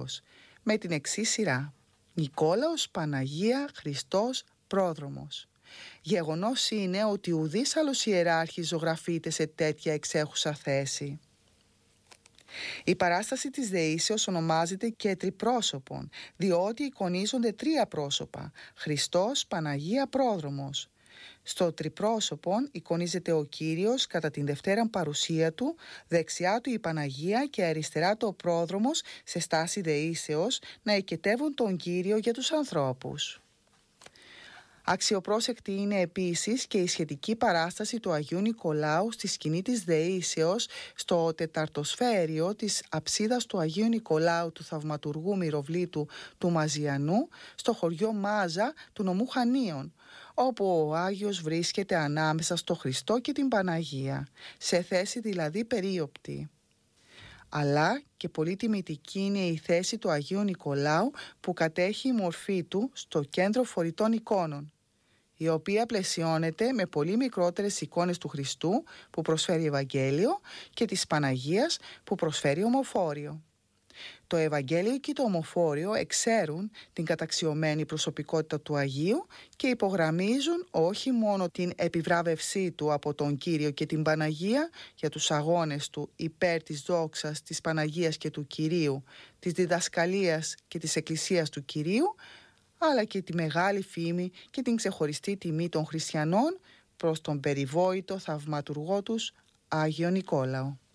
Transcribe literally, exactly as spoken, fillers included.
Κύριος, με την εξής σειρά: Νικόλαος, Παναγία, Χριστός, Πρόδρομος. Γεγονός είναι ότι ουδής άλλος ιεράρχης ζωγραφείται σε τέτοια εξέχουσα θέση. Η παράσταση της δεήσεως ονομάζεται και τριπρόσωπον, διότι εικονίζονται τρία πρόσωπα: Χριστός, Παναγία, Πρόδρομος. Στο τριπρόσωπον εικονίζεται ο Κύριος κατά την δευτέραν παρουσία του, δεξιά του η Παναγία και αριστερά το Πρόδρομος σε στάση δεήσεως να οικετεύουν τον Κύριο για τους ανθρώπους. Αξιοπρόσεκτη είναι επίσης και η σχετική παράσταση του Αγίου Νικολάου στη σκηνή της δεήσεως στο τεταρτοσφαίριο της αψίδας του Αγίου Νικολάου του θαυματουργού Μυροβλήτου του Μαζιανού στο χωριό Μάζα του νομού Χανίων, όπου ο Άγιος βρίσκεται ανάμεσα στο Χριστό και την Παναγία, σε θέση δηλαδή περίοπτη. Αλλά και πολύ τιμητική είναι η θέση του Αγίου Νικολάου που κατέχει η μορφή του στο κέντρο φορητών εικόνων, η οποία πλαισιώνεται με πολύ μικρότερες εικόνες του Χριστού που προσφέρει Ευαγγέλιο και της Παναγίας που προσφέρει ομοφόριο. Το Ευαγγέλιο και το ομοφόριο εξέρουν την καταξιωμένη προσωπικότητα του Αγίου και υπογραμμίζουν όχι μόνο την επιβράβευσή του από τον Κύριο και την Παναγία για τους αγώνες του υπέρ της δόξας της Παναγίας και του Κυρίου, της διδασκαλίας και της Εκκλησίας του Κυρίου, αλλά και τη μεγάλη φήμη και την ξεχωριστή τιμή των χριστιανών προς τον περιβόητο θαυματουργό τους Άγιο Νικόλαο.